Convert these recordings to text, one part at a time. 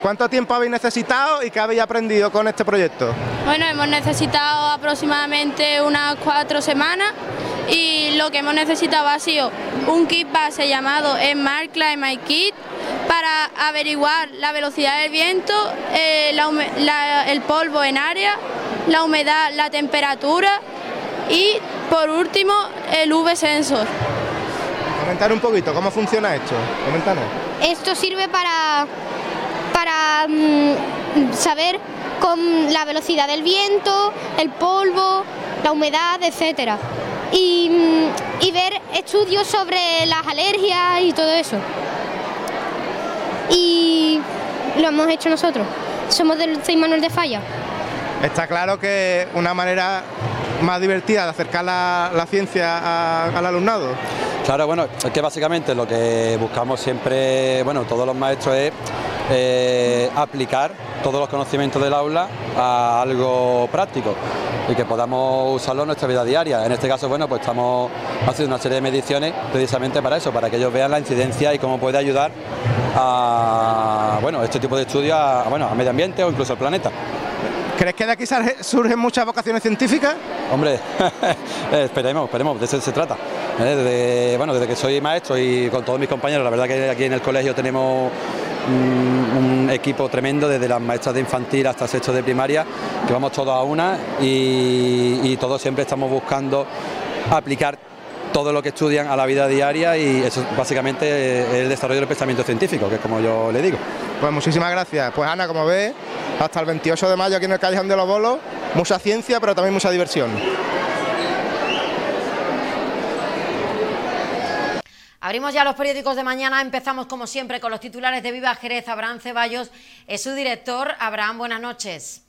¿Cuánto tiempo habéis necesitado y qué habéis aprendido con este proyecto? Bueno, hemos necesitado aproximadamente unas 4 semanas y lo que hemos necesitado ha sido un kit base llamado Smart Climate Kit para averiguar la velocidad del viento, el polvo en área, la humedad, la temperatura y por último el UV-sensor. Comentar un poquito cómo funciona esto. Coméntanos. Esto sirve para saber con la velocidad del viento, el polvo, la humedad, etcétera, y ver estudios sobre las alergias y todo eso. Y lo hemos hecho nosotros. Somos del CEI Manuel de Falla. Está claro que una manera más divertida de acercar la ciencia al alumnado. Claro, bueno, es que básicamente lo que buscamos siempre, bueno, todos los maestros es aplicar todos los conocimientos del aula a algo práctico y que podamos usarlo en nuestra vida diaria. En este caso, bueno, pues estamos haciendo una serie de mediciones precisamente para eso, para que ellos vean la incidencia y cómo puede ayudar a, bueno, este tipo de estudios a medio ambiente o incluso al planeta. ¿Crees que de aquí surgen muchas vocaciones científicas? Hombre, esperemos, de eso se trata. Desde que soy maestro y con todos mis compañeros, la verdad que aquí en el colegio tenemos un equipo tremendo, desde las maestras de infantil hasta sexto de primaria, que vamos todos a una y todos siempre estamos buscando aplicar todo lo que estudian a la vida diaria y eso básicamente es el desarrollo del pensamiento científico, que es como yo le digo. Pues muchísimas gracias. Pues Ana, como ves, hasta el 28 de mayo aquí en el Callejón de los Bolos, mucha ciencia pero también mucha diversión. Abrimos ya los periódicos de mañana, empezamos como siempre con los titulares de Viva Jerez. Abraham Ceballos es su director. Abraham, buenas noches.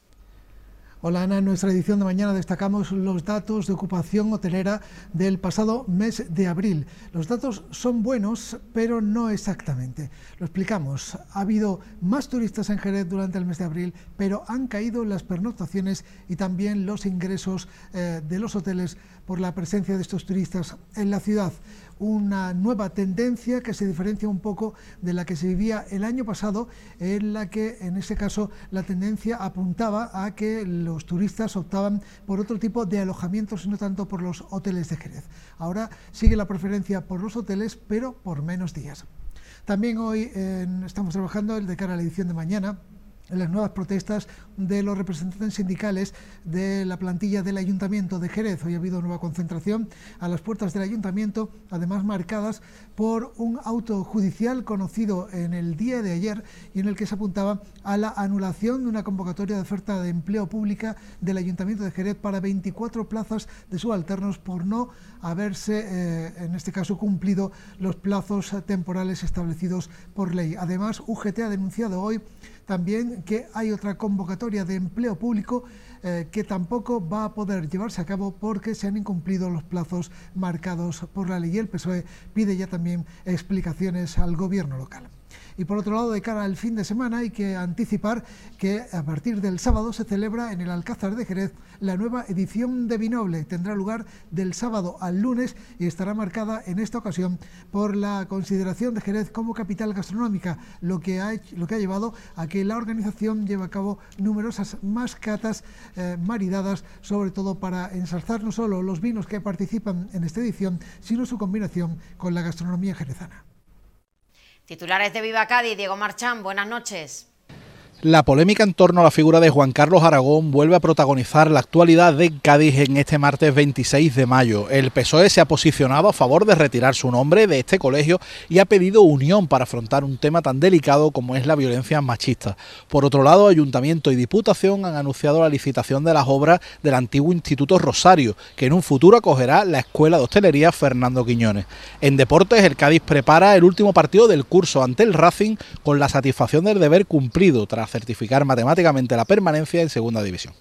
Hola Ana, en nuestra edición de mañana destacamos los datos de ocupación hotelera del pasado mes de abril. Los datos son buenos, pero no exactamente. Lo explicamos. Ha habido más turistas en Jerez durante el mes de abril, pero han caído las pernoctaciones y también los ingresos de los hoteles por la presencia de estos turistas en la ciudad. Una nueva tendencia que se diferencia un poco de la que se vivía el año pasado, en la que en ese caso la tendencia apuntaba a que los turistas optaban por otro tipo de alojamientos y no tanto por los hoteles de Jerez. Ahora sigue la preferencia por los hoteles, pero por menos días. También hoy estamos trabajando de cara a la edición de mañana en las nuevas protestas de los representantes sindicales de la plantilla del Ayuntamiento de Jerez. Hoy ha habido nueva concentración a las puertas del Ayuntamiento, además marcadas por un auto judicial conocido en el día de ayer y en el que se apuntaba a la anulación de una convocatoria de oferta de empleo pública del Ayuntamiento de Jerez para 24 plazas de subalternos por no haberse, en este caso, cumplido los plazos temporales establecidos por ley. Además, UGT ha denunciado hoy también que hay otra convocatoria de empleo público que tampoco va a poder llevarse a cabo porque se han incumplido los plazos marcados por la ley. El PSOE pide ya también explicaciones al gobierno local. Y por otro lado, de cara al fin de semana, hay que anticipar que a partir del sábado se celebra en el Alcázar de Jerez la nueva edición de Vinoble. Tendrá lugar del sábado al lunes y estará marcada en esta ocasión por la consideración de Jerez como capital gastronómica, lo que ha llevado a que la organización lleve a cabo numerosas más catas maridadas, sobre todo para ensalzar no solo los vinos que participan en esta edición, sino su combinación con la gastronomía jerezana. Titulares de Viva Cádiz, Diego Marchán, buenas noches. La polémica en torno a la figura de Juan Carlos Aragón vuelve a protagonizar la actualidad de Cádiz en este martes 26 de mayo. El PSOE se ha posicionado a favor de retirar su nombre de este colegio y ha pedido unión para afrontar un tema tan delicado como es la violencia machista. Por otro lado, Ayuntamiento y Diputación han anunciado la licitación de las obras del antiguo Instituto Rosario, que en un futuro acogerá la Escuela de Hostelería Fernando Quiñones. En deportes, el Cádiz prepara el último partido del curso ante el Racing con la satisfacción del deber cumplido tras certificar matemáticamente la permanencia en Segunda División.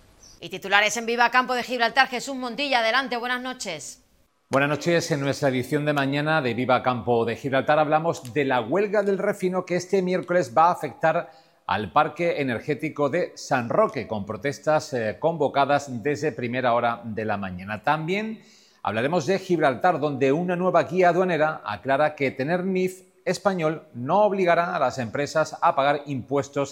Y titulares en Viva Campo de Gibraltar, Jesús Montilla, adelante, buenas noches. Buenas noches, en nuestra edición de mañana de Viva Campo de Gibraltar hablamos de la huelga del refino que este miércoles va a afectar al parque energético de San Roque, con protestas convocadas desde primera hora de la mañana. También hablaremos de Gibraltar, donde una nueva guía aduanera aclara que tener NIF español no obligará a las empresas a pagar impuestos